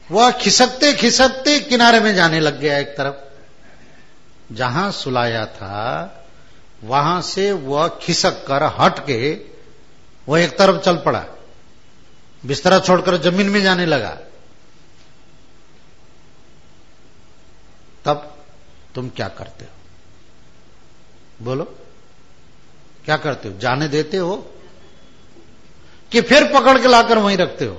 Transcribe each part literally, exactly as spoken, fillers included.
वह खिसकते खिसकते किनारे में जाने लग गया एक तरफ। जहां सुलाया था वहां से वह खिसक कर हट के वह एक तरफ चल पड़ा, बिस्तरा छोड़कर जमीन में जाने लगा। तब तुम क्या करते हो? बोलो, क्या करते हो? जाने देते हो कि फिर पकड़ के लाकर वहीं रखते हो?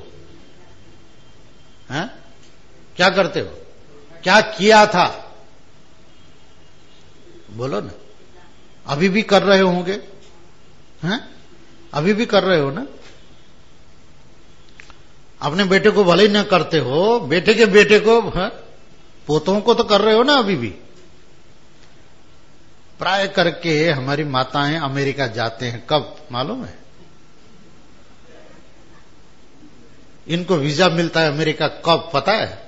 हैं? क्या करते हो? क्या किया था? बोलो ना। अभी भी कर रहे होंगे, हैं? अभी भी कर रहे हो ना? अपने बेटे को भले ही न करते हो, बेटे के बेटे को, है? पोतों को तो कर रहे हो ना अभी भी। प्राय करके हमारी माताएं अमेरिका जाते हैं, कब मालूम है? इनको वीजा मिलता है अमेरिका कब पता है?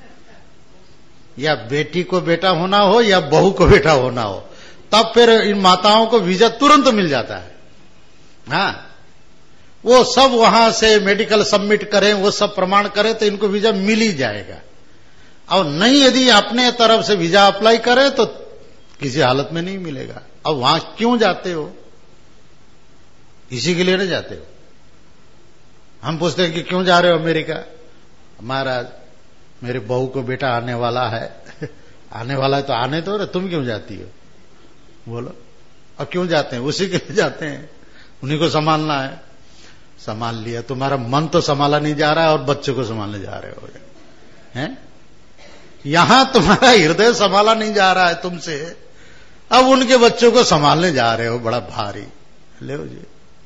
या बेटी को बेटा होना हो या बहू को बेटा होना हो, तब फिर इन माताओं को वीजा तुरंत मिल जाता है। हाँ, वो सब वहां से मेडिकल सबमिट करें, वो सब प्रमाण करें तो इनको वीजा मिल ही जाएगा। और नहीं, यदि अपने तरफ से वीजा अप्लाई करें तो किसी हालत में नहीं मिलेगा। अब वहां क्यों जाते हो? इसी के लिए नहीं जाते हो। हम पूछते हैं कि क्यों जा रहे हो अमेरिका? महाराज, मेरे बहू को बेटा आने वाला है। आने वाला है तो आने दो, तुम क्यों जाती हो? बोलो। और क्यों जाते हैं? उसी के लिए जाते हैं, उन्हीं को संभालना है। संभाल लिया, तुम्हारा मन तो संभाला नहीं जा रहा है और बच्चे को संभालने जा रहे हो, हैं? यहां तुम्हारा हृदय संभाला नहीं जा रहा है तुमसे, अब उनके बच्चों को संभालने जा रहे हो, बड़ा भारी। ले जी।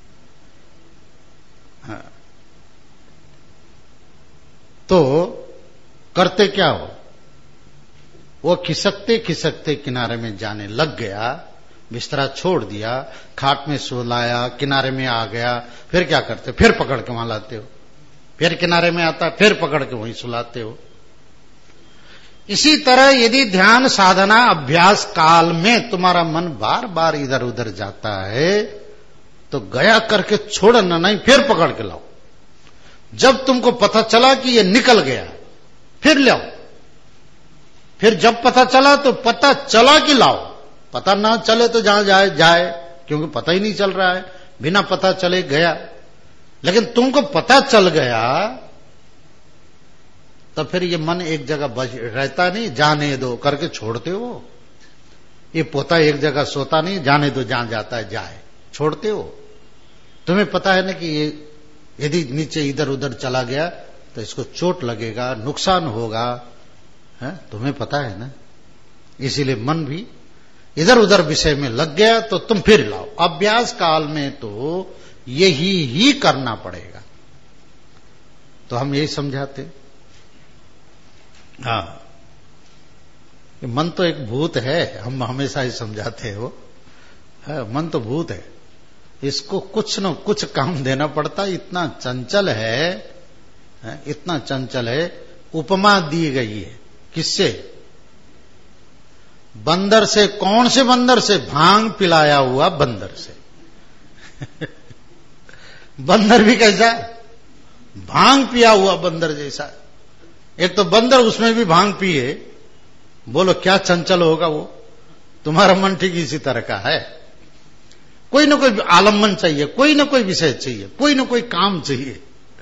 हाँ, तो करते क्या हो? वो खिसकते खिसकते किनारे में जाने लग गया, बिस्तरा छोड़ दिया, खाट में सुलाया, किनारे में आ गया। फिर क्या करते? फिर पकड़ के वहां लाते हो, फिर किनारे में आता, फिर पकड़ के वहीं सुलाते हो। इसी तरह यदि ध्यान साधना अभ्यास काल में तुम्हारा मन बार बार इधर उधर जाता है तो गया करके छोड़ना नहीं, फिर पकड़ के लाओ। जब तुमको पता चला कि ये निकल गया, फिर लाओ। फिर जब पता चला तो पता चला कि लाओ, पता ना चले तो जहां जाए जाए, क्योंकि पता ही नहीं चल रहा है, बिना पता चले गया। लेकिन तुमको पता चल गया तो फिर ये मन एक जगह बच रहता नहीं, जाने दो करके छोड़ते हो। ये पोता एक जगह सोता नहीं, जाने दो, जहां जाता है जाए, छोड़ते हो। तुम्हें पता है ना कि ये यदि नीचे इधर उधर चला गया तो इसको चोट लगेगा, नुकसान होगा, है? तुम्हें पता है ना। इसीलिए मन भी इधर उधर विषय में लग गया तो तुम फिर लाओ। अभ्यास काल में तो यही ही करना पड़ेगा। तो हम यही समझाते। हाँ, मन तो एक भूत है, हम हमेशा ही समझाते हो। है, मन तो भूत है, इसको कुछ न कुछ काम देना पड़ता। इतना चंचल है, है इतना चंचल है। उपमा दी गई है किससे? बंदर से। कौन से बंदर से? भांग पिलाया हुआ बंदर से। बंदर भी कैसा? भांग पिया हुआ बंदर जैसा। एक तो बंदर, उसमें भी भांग पिए। बोलो क्या चंचल होगा वो? तुम्हारा मन ठीक इसी तरह का है। कोई ना कोई आलम्बन चाहिए, कोई ना कोई विषय चाहिए, कोई ना कोई काम चाहिए।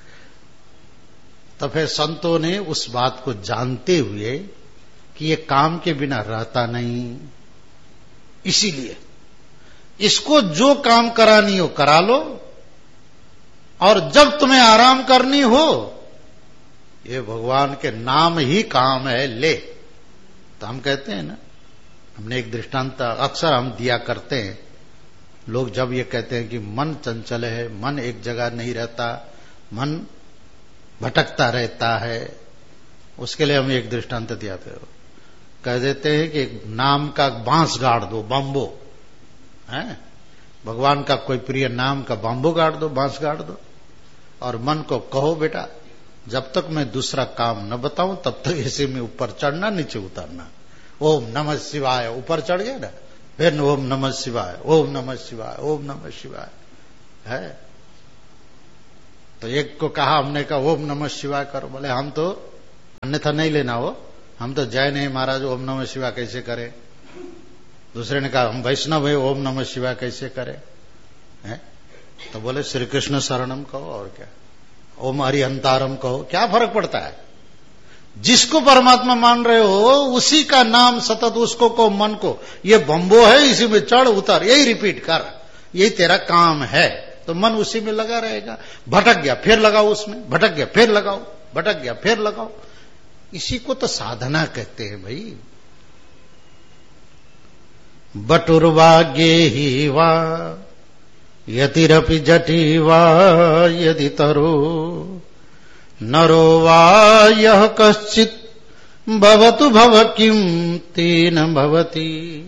तो फिर संतों ने उस बात को जानते हुए कि ये काम के बिना रहता नहीं, इसीलिए इसको जो काम करानी हो करा लो, और जब तुम्हें आराम करनी हो, ये भगवान के नाम ही काम है, ले। तो हम कहते हैं ना, हमने एक दृष्टांत अक्सर हम दिया करते हैं। लोग जब ये कहते हैं कि मन चंचल है, मन एक जगह नहीं रहता, मन भटकता रहता है, उसके लिए हम एक दृष्टांत दिया थे। कह देते हैं कि नाम का बांस गाड़ दो, बांबो है, भगवान का कोई प्रिय नाम का बांबो गाड़ दो, बांस गाड़ दो, और मन को कहो बेटा जब तक मैं दूसरा काम न बताऊं तब तक ऐसे में ऊपर चढ़ना, नीचे उतरना। ओम नमः शिवाय, ऊपर चढ़ गया ना, फिर ओम नमः शिवाय, ओम नमः शिवाय, ओम नमः शिवाय है। तो एक को कहा, हमने कहा ओम नमः शिवाय करो, बोले हम तो अन्यथा नहीं लेना हो, हम तो जय नहीं महाराज ओम नमः शिवाय कैसे करें। दूसरे ने कहा हम वैष्णव है ओम नमः शिवाय कैसे करें है? तो बोले श्री कृष्ण शरणम कहो और क्या, ओम हरिहंतारम कहो, क्या फर्क पड़ता है। जिसको परमात्मा मान रहे हो उसी का नाम सतत उसको को मन को, ये बम्बो है इसी में चढ़ उतर, यही रिपीट कर, यही तेरा काम है, तो मन उसी में लगा रहेगा। भटक गया फिर लगाओ उसमें, भटक गया फिर लगाओ, भटक गया फिर लगाओ, इसी को तो साधना कहते हैं भाई। बटुर्वाग्ये ही वा यतिरपि जटी वा यदि तरो नरो वा यः कश्चित् भवतु भव किं तेन भवति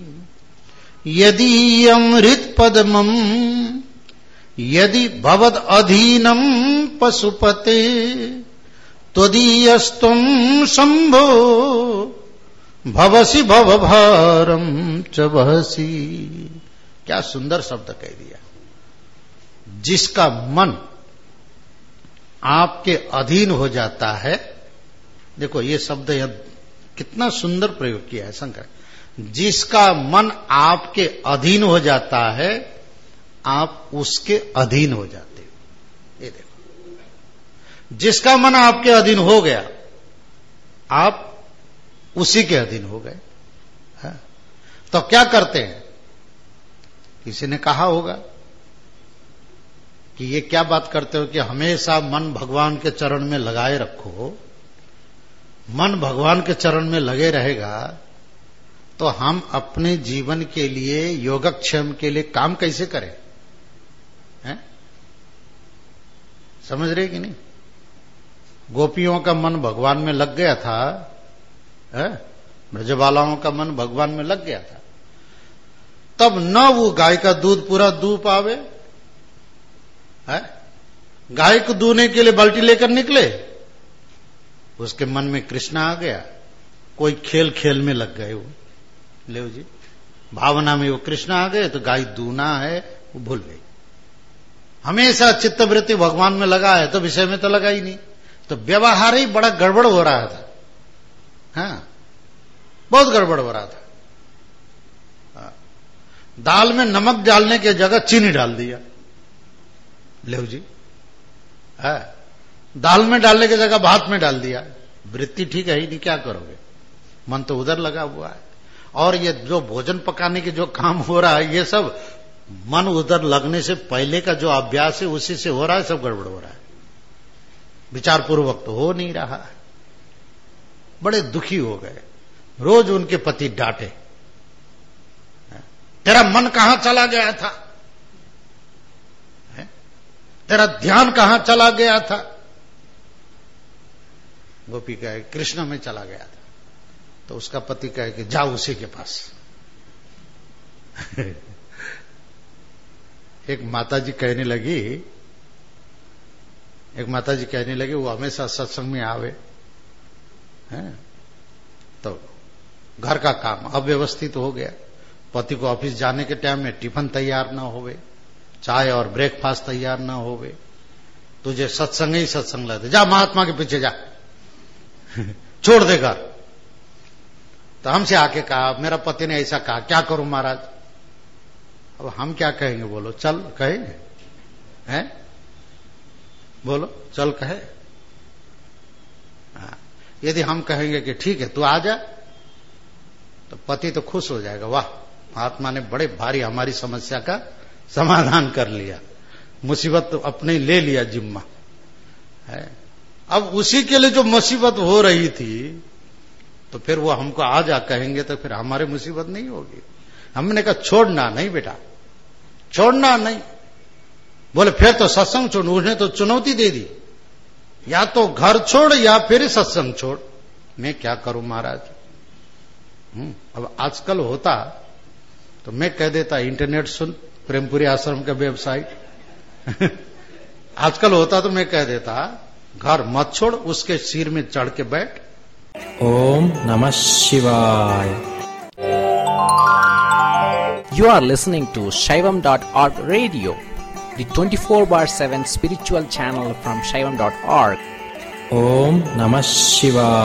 यदीयं हृत्पद्मम् यदि भवद् अधीनं पशुपते त्वदीयस्त्वं शंभो भवसि भवभारं च वहसि। क्या सुंदर शब्द कह दिया। जिसका मन आपके अधीन हो जाता है, देखो ये शब्द यह कितना सुंदर प्रयोग किया है शंकर। जिसका मन आपके अधीन हो जाता है आप उसके अधीन हो जाते हो। ये देखो, जिसका मन आपके अधीन हो गया आप उसी के अधीन हो गए। है? तो क्या करते हैं, किसी ने कहा होगा कि ये क्या बात करते हो कि हमेशा मन भगवान के चरण में लगाए रखो। मन भगवान के चरण में लगे रहेगा तो हम अपने जीवन के लिए योगक्षेम के लिए काम कैसे करें, हैं? समझ रहे कि नहीं। गोपियों का मन भगवान में लग गया था, ब्रजबालाओं का मन भगवान में लग गया था, तब न वो गाय का दूध पूरा दूह पावे। है? गाय को दूहने के लिए बाल्टी लेकर निकले, उसके मन में कृष्ण आ गया, कोई खेल खेल में लग गए वो, ले जी भावना में वो कृष्ण आ गए तो गाय दूना है वो भूल गई। हमेशा चित्तवृत्ति भगवान में लगा है तो विषय में तो लगा ही नहीं, तो व्यवहार ही बड़ा गड़बड़ हो रहा था। हाँ, बहुत गड़बड़ हो रहा था। हाँ। दाल में नमक डालने की जगह चीनी डाल दिया, ले जी। है? दाल में डालने की जगह भात में डाल दिया, वृत्ति ठीक है ही नहीं, क्या करोगे, मन तो उधर लगा हुआ है। और ये जो भोजन पकाने के जो काम हो रहा है ये सब मन उधर लगने से पहले का जो अभ्यास है उसी से हो रहा है, सब गड़बड़ हो रहा है, विचार पूर्वक तो हो नहीं रहा है। बड़े दुखी हो गए, रोज उनके पति डांटे, तेरा मन कहां चला गया था, तेरा ध्यान कहां चला गया था। गोपी कहे कृष्ण में चला गया था, तो उसका पति कहे कि जाओ उसी के पास। एक माताजी कहने लगी एक माताजी कहने लगी वो हमेशा सत्संग में आवे हैं, तो घर का काम अव्यवस्थित हो गया, पति को ऑफिस जाने के टाइम में टिफिन तैयार ना होवे, चाय और ब्रेकफास्ट तैयार ना होवे, तुझे सत्संग ही सत्संग लाते, जा महात्मा के पीछे जा, छोड़ दे घर। तो हमसे आके कहा, मेरा पति ने ऐसा कहा, क्या करूं महाराज। अब हम क्या कहेंगे, बोलो, चल कहेंगे, हैं? बोलो चल कहे। हाँ, यदि हम कहेंगे कि ठीक है तू आ जा, तो पति तो खुश हो जाएगा, वाह महात्मा ने बड़े भारी हमारी समस्या का समाधान कर लिया, मुसीबत तो अपने ले लिया जिम्मा है। अब उसी के लिए जो मुसीबत हो रही थी तो फिर वो हमको आ जा कहेंगे तो फिर हमारे मुसीबत नहीं होगी। हमने कहा छोड़ना नहीं बेटा, छोड़ना नहीं। बोले फिर तो सत्संग छोड़, उसने तो चुनौती दे दी, या तो घर छोड़ या फिर सत्संग छोड़। मैं क्या करूं महाराज। हम्म अब आजकल होता तो मैं कह देता इंटरनेट सुन, प्रेमपुरी आश्रम का वेबसाइट। आजकल होता तो मैं कह देता घर मत छोड़, उसके सिर में चढ़ के बैठ। ओम नमः शिवाय। You are listening to Shaivam dot org radio, the twenty-four bar seven spiritual channel from Shaivam dot org. Om Namah Shivaya.